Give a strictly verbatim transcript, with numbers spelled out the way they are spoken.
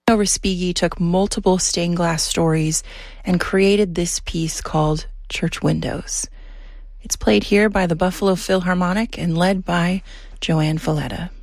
Respighi took multiple stained glass stories and created this piece called Church Windows. It's played here by the Buffalo Philharmonic and led by Joanne Falletta.